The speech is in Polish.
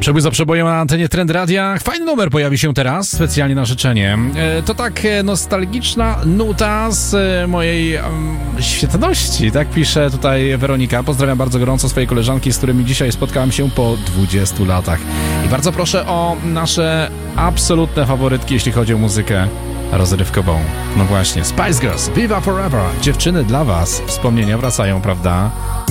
Przebój za przebojem na antenie Trend Radia. Fajny numer pojawi się teraz, specjalnie na życzenie. To tak nostalgiczna nuta z mojej świetności, tak pisze tutaj Weronika. Pozdrawiam bardzo gorąco swoje koleżanki, z którymi dzisiaj spotkałem się po 20 latach. I bardzo proszę o nasze absolutne faworytki, jeśli chodzi o muzykę rozrywkową. No właśnie, Spice Girls, Viva Forever. Dziewczyny, dla was wspomnienia wracają, prawda?